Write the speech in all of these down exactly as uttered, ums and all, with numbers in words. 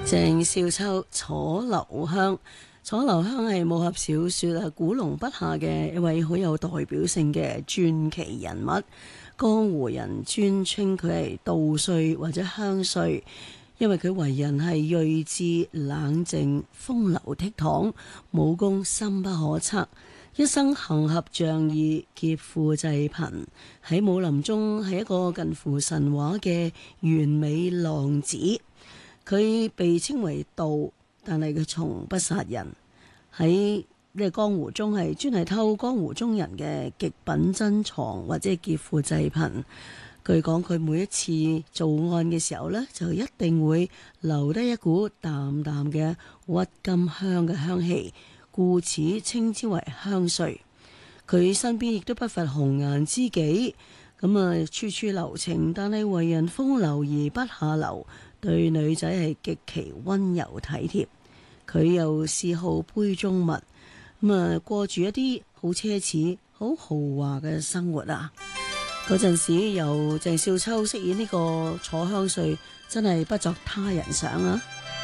鄭少秋楚留香，楚留香係武俠小說啊古龍筆下嘅一位好有代表性嘅傳奇人物，江湖人尊稱佢係杜歲或者香歲，因為佢為人係睿智冷靜、風流倜儻，武功深不可測，一生行俠仗義、劫富濟貧，喺武林中係一個近乎神話嘅完美浪子。佢被稱為盜，但係佢從不殺人。喺呢個江湖中係專係偷江湖中人嘅極品珍藏或者劫富濟貧。據講佢每一次做案嘅時候呢，就一定會留低一股淡淡嘅鬱金香嘅香氣，故此稱之為香歲。佢身邊亦都不乏紅顏知己，咁啊處處留情，但係為人風流而不下流。對女仔係極其溫柔體貼，佢又嗜好杯中物，咁啊過住一啲好奢侈、好豪華嘅生活啊！嗰陣時由鄭少秋飾演呢個楚香歲，真係不作他人想啊！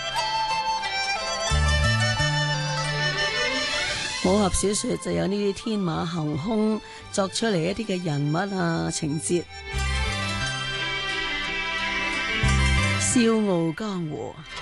武俠小說就有呢啲天馬行空作出嚟一啲嘅人物啊情節。笑傲江湖。